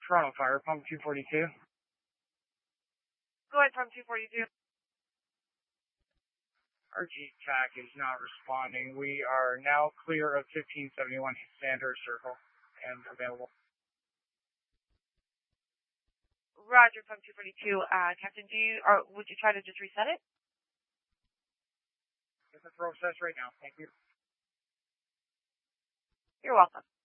Toronto Fire, pump 242. Go ahead, pump 242. Our GTAC is not responding. We are now clear of 1571 Sandhurst Circle and available. Roger, pump 242. Captain, would you try to just reset it? It's a process right now. Thank you. You're welcome.